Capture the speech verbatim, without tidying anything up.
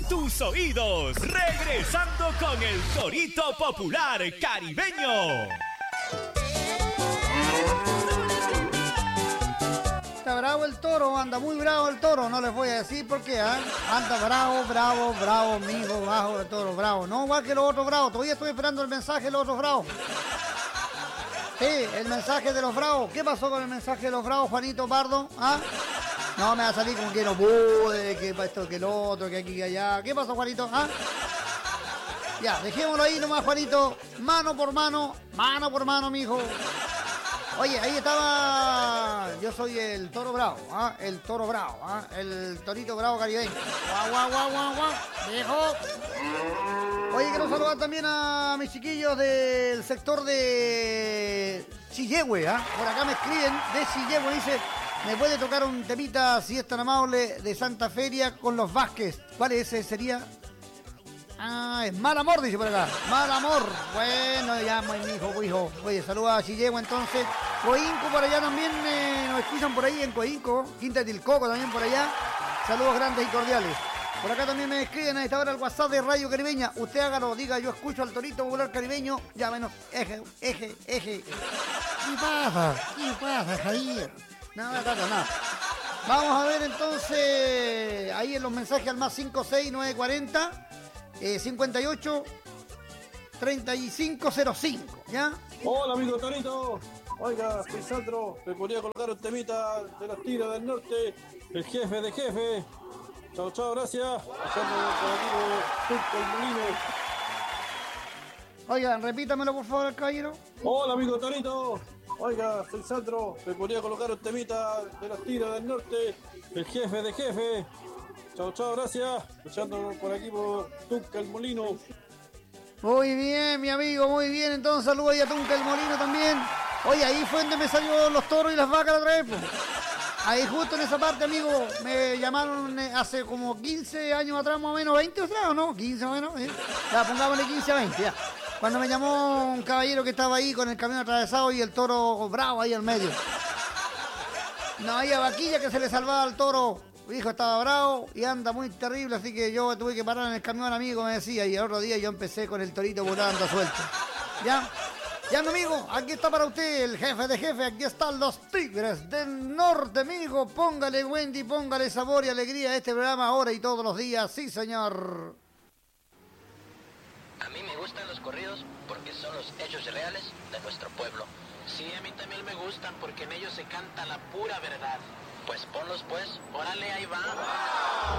tus oídos. Regresando con el Torito Popular Caribeño. Está bravo el toro, anda muy bravo el toro, no les voy a decir por qué, ¿eh? Anda bravo, bravo, bravo, mijo, bajo el toro, bravo. No igual que los otros bravos, todavía estoy esperando el mensaje de los otros bravos. Sí, el mensaje de los bravos. ¿Qué pasó con el mensaje de los bravos, Juanito Pardo? ¿Ah? No me va a salir con que no pude, que esto, que lo otro, que aquí, que allá. ¿Qué pasó, Juanito? ¿Ah? Ya, dejémoslo ahí nomás, Juanito. Mano por mano, mano por mano, mijo. Oye, ahí estaba. Yo soy el toro bravo, ¿ah? El toro bravo, ¿ah? El torito bravo caribeño. Guau, guau, guau, guau, guau. Viejo. Oye, quiero saludar también a mis chiquillos del sector de Chillehue, ¿ah? Por acá me escriben de Chillehue, dice, ¿me puede tocar un temita, si es tan amable, de Santa Feria con los Vázquez? ¿Cuál ese sería? Ah, es Mal Amor, dice por acá. Mal Amor. Bueno, ya, mi hijo, mi hijo. Oye, saluda a Chillehue entonces. Coinco por allá también, eh, nos escuchan por ahí en Coinco. Quinta de Tilcoco también por allá. Saludos grandes y cordiales. Por acá también me escriben a esta hora el WhatsApp de Radio Caribeña. Usted hágalo, diga, yo escucho al Torito Popular Caribeño. Ya menos, eje, eje, eje. ¿Qué pasa? ¿Qué pasa, Javier? Nada, nada, nada. Vamos a ver entonces, ahí en los mensajes al más cinco seis nueve cuarenta. Eh, cincuenta y ocho treinta y cinco cero cinco, ¿ya? Hola, amigo Torito. Oiga, soy Sandro. Me podría colocar un temita de las tiras del norte. El jefe de jefe. Chao, chao, gracias. Pasando por aquí por Turco, el Molino. Oigan, repítamelo por favor, el caballero. Hola, amigo Torito. Oiga, soy Sandro. Me podría colocar un temita de las tiras del norte. El jefe de jefe. Chao, chao, gracias. Escuchando por aquí por Tunca el Molino. Muy bien, mi amigo, muy bien. Entonces saludo ahí a Tunca el Molino también. Oye, ahí fue donde me salió los toros y las vacas la otra vez, pues. Ahí justo en esa parte, amigo, me llamaron hace como quince años atrás, más o menos, veinte o sea, ¿o no? quince más o menos, ¿eh? Ya, pongámosle quince a veinte, ya. Cuando me llamó un caballero que estaba ahí con el camión atravesado y el toro bravo ahí al medio. No había vaquilla que se le salvaba al toro. Mi hijo estaba bravo y anda muy terrible, así que yo tuve que parar en el camión, amigo, me decía, y el otro día yo empecé con el torito volando suelto. ¿Ya? Ya, mi amigo, aquí está para usted el jefe de jefe, aquí están los Tigres del Norte, amigo. Póngale, Wendy, póngale sabor y alegría a este programa ahora y todos los días, sí, señor. A mí me gustan los corridos porque son los hechos reales de nuestro pueblo. Sí, a mí también me gustan porque en ellos se canta la pura verdad. Pues ponlos pues, órale, ahí va.